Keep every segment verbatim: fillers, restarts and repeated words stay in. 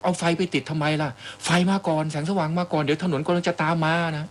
เอาไฟไปติดทำไมล่ะไฟมาก่อนแสงสว่างมาก่อนเดี๋ยวถนนกำลังจะตามมานะ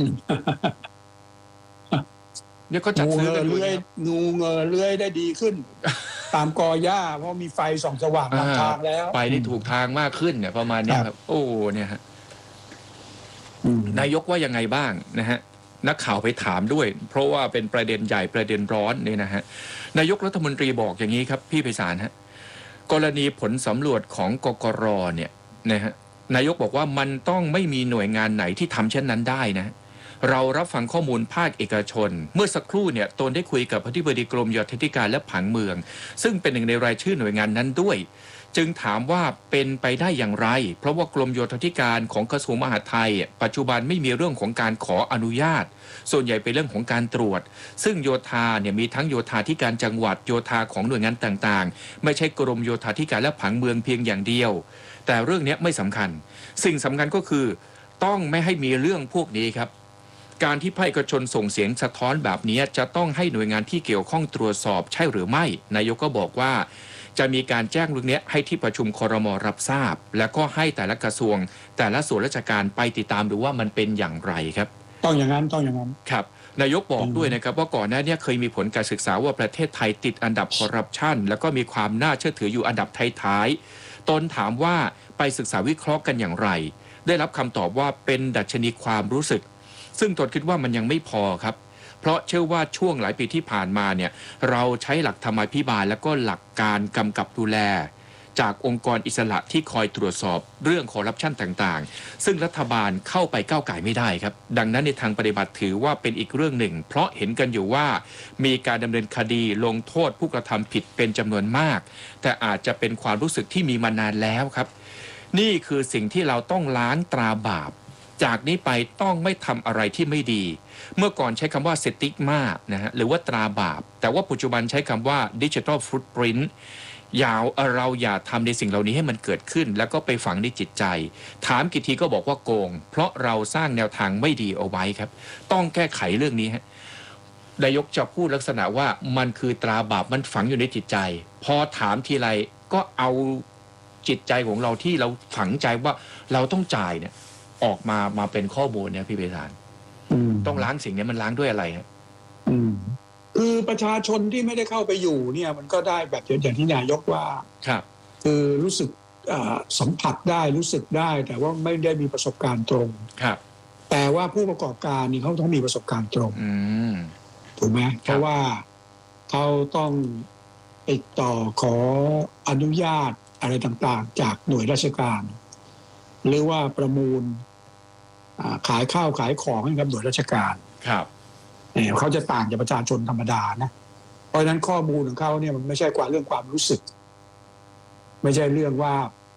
เดี๋ยวก็จัดซื้อกันอยู่เนี่ยงูเงอเลื้อยได้ดีขึ้น ตามกอหญ้าเพราะมีไฟส่องสว่างนำทางแล้วไปได้ถูกทางมากขึ้นเนี่ยประมาณนี้ครับโอ้เนี่ยฮะนายกว่ายังไงบ้างนะฮะนักข่าวไปถามด้วยเพราะว่าเป็นประเด็นใหญ่ประเด็นร้อนนี่นะฮะนายกรัฐมนตรีบอกอย่างนี้ครับพี่ไพศาลฮะกรณีผลสำรวจของกกร.เนี่ยนะฮะนายกบอกว่ามันต้องไม่มีหน่วยงานไหนที่ทำเช่นนั้นได้นะเรารับฟังข้อมูลภาคเอกชนเมื่อสักครู่เนี่ยตนได้คุยกับอธิบดีกรมโยธาธิการและผังเมืองซึ่งเป็นหนึ่งในรายชื่อหน่วยงานนั้นด้วยจึงถามว่าเป็นไปได้อย่างไรเพราะว่ากรมโยธาธิการของกระทรวงมหาดไทยปัจจุบันไม่มีเรื่องของการขออนุญาตส่วนใหญ่เป็นเรื่องของการตรวจซึ่งโยธาเนี่ยมีทั้งโยธาธิการจังหวัดโยธาของหน่วยงานต่างๆไม่ใช่กรมโยธาธิการและผังเมืองเพียงอย่างเดียวแต่เรื่องนี้ไม่สำคัญสิ่งสำคัญก็คือต้องไม่ให้มีเรื่องพวกนี้ครับการที่ภาคเอกชนส่งเสียงสะท้อนแบบนี้จะต้องให้หน่วยงานที่เกี่ยวข้องตรวจสอบใช่หรือไม่นายกก็บอกว่าจะมีการแจ้งเรื่องนี้ให้ที่ประชุมครม.รับทราบแล้วก็ให้แต่ละกระทรวงแต่ละส่วนราชการไปติดตามดูว่ามันเป็นอย่างไรครับต้องอย่างนั้นต้องอย่างนั้นครับนายกบอกด้วยนะครับว่าก่อนหน้านี้เคยมีผลการศึกษาว่าประเทศไทยติดอันดับคอร์รัปชันแล้วก็มีความน่าเชื่อถืออยู่อันดับท้ายๆตนถามว่าไปศึกษาวิเคราะห์กันอย่างไรได้รับคำตอบว่าเป็นดัชนีความรู้สึกซึ่งตนคิดว่ามันยังไม่พอครับเพราะเชื่อว่าช่วงหลายปีที่ผ่านมาเนี่ยเราใช้หลักธรรมาภิบาลและก็หลักการกำกับดูแลจากองค์กรอิสระที่คอยตรวจสอบเรื่องคอร์รัปชันต่างๆซึ่งรัฐบาลเข้าไปก้าวไก่ไม่ได้ครับดังนั้นในทางปฏิบัติถือว่าเป็นอีกเรื่องหนึ่งเพราะเห็นกันอยู่ว่ามีการดำเนินคดีลงโทษผู้กระทำผิดเป็นจำนวนมากแต่อาจจะเป็นความรู้สึกที่มีมานานแล้วครับนี่คือสิ่งที่เราต้องล้างตราบาปจากนี้ไปต้องไม่ทำอะไรที่ไม่ดีเมื่อก่อนใช้คำว่าสติกมานะฮะหรือว่าตราบาปแต่ว่าปัจจุบันใช้คำว่าดิจิทัลฟุตปรินท์ยาวเราอย่าทำในสิ่งเหล่านี้ให้มันเกิดขึ้นแล้วก็ไปฝังในจิตใจถามกี่ทีก็บอกว่าโกงเพราะเราสร้างแนวทางไม่ดีเอาไว้ครับต้องแก้ไขเรื่องนี้ฮะนายกจะพูดลักษณะว่ามันคือตราบาปมันฝังอยู่ในจิตใจพอถามทีไรก็เอาจิตใจของเราที่เราฝังใจว่าเราต้องจ่ายเนี่ยออกมามาเป็นข้อมูลเนี่ยพี่เบสานต้องล้างสิ่งนี้มันล้างด้วยอะไรครับคือประชาชนที่ไม่ได้เข้าไปอยู่เนี่ยมันก็ได้แบบอย่างที่นายกว่าครับคือรู้สึกสัมผัสได้รู้สึกได้แต่ว่าไม่ได้มีประสบการณ์ตรงครับแต่ว่าผู้ประกอบการนี่เขาต้องมีประสบการณ์ตรงถูกไหมเพราะว่าเขาต้องติดต่อขออนุญาตอะไรต่างๆจากหน่วยราชการหรือว่าประมูลขายข้าวขายของให้กับหน่วยราชการครับเขาจะต่างจากประชาชนธรรมดานะเพราะฉะนั้นข้อมูลของเขาเนี่ยมันไม่ใช่ความเรื่องความรู้สึกไม่ใช่เรื่องว่า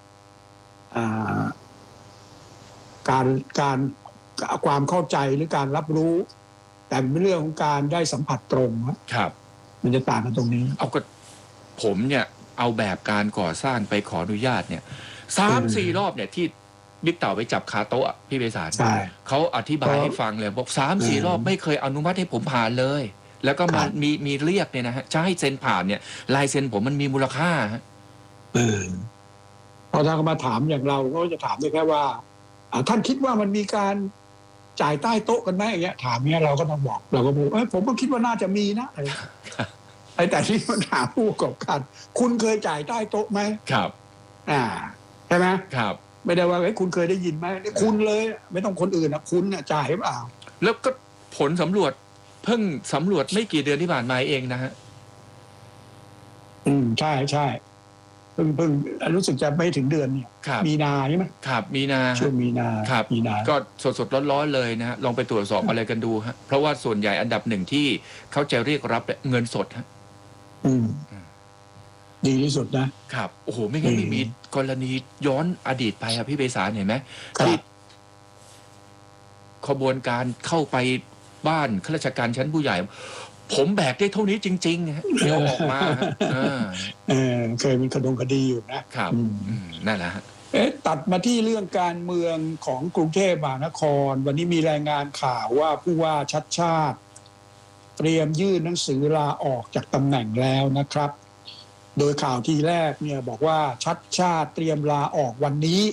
การการความเข้าใจหรือการรับรู้แต่เป็นเรื่องของการได้สัมผัสตรงครับมันจะต่างกันตรงนี้เอาก็ผมเนี่ยเอาแบบการก่อสร้างไปขออนุญาตเนี่ยสามสี่รอบเนี่ยที่บิ๊กเต่าไปจับคาโต๊ะพี่เบสานเขาอธิบายให้ฟังเลยบอกสามสี่รอบไม่เคยอนุมัติให้ผมผ่านเลยแล้วก็มามีมีเรียกเนี่ยนะฮะจะให้เซ็นผ่านเนี่ยลายเซ็นผมมันมีมูลค่าฮะเออพอถ้าเขามาถามอย่างเราก็จะถามได้แค่ว่าท่านคิดว่ามันมีการจ่ายใต้โต๊ะกันไหมอย่างเงี้ยถามเนี้ยเราก็ต้องบอกเราก็บอกเอ้ยผมก็คิดว่าน่าจะมีนะไอ้แต่ที่มันถามผู้ประกอบการคุณเคยจ่ายใต้โต๊ะไหมครับอ่าใช่ไหมครับไม่ได้ว่าไอ้คุณเคยได้ยินไหมคุณเลยไม่ต้องคนอื่นนะคุณน่ะจ่ายหรือเปล่าแล้วก็ผลสำรวจเพิ่งสำรวจไม่กี่เดือนที่ผ่านมาเองนะฮะอืมใช่ใช่เพิ่งเพิ่งรู้สึกจะไม่ถึงเดือนเนี่ยมีนาใช่ไหมครับมีนาช่วงมีนาครับมีนาก็สดสดร้อนๆเลยนะฮะลองไปตรวจสอบอะไรกันดูฮะเพราะว่าส่วนใหญ่อันดับหนึ่งที่เขาจะเรียกรับเงินสดฮะอืมดีที่สุดนะครับโอ้โหไม่งั้นไม่มีกรณีย้อนอดีตไปอะพี่เบสานเห็นไหมที่ขบวนการเข้าไปบ้านข้าราชการชั้นผู้ใหญ่ผมแบกได้เท่านี้จริงๆฮะเดี๋ยวออกมาเออเคยมีคดงคดีอยู่นะครับนั่นแหละฮะเอ๊ะตัดมาที่เรื่องการเมืองของกรุงเทพมหานครวันนี้มีรายงานข่าวว่าผู้ว่าชัดชาติเตรียมยื่นหนังสือลาออกจากตำแหน่งแล้วนะครับโดยข่าวทีแรกเนี่ยบอกว่าชัดชาติเตรียมลาออกวันนี้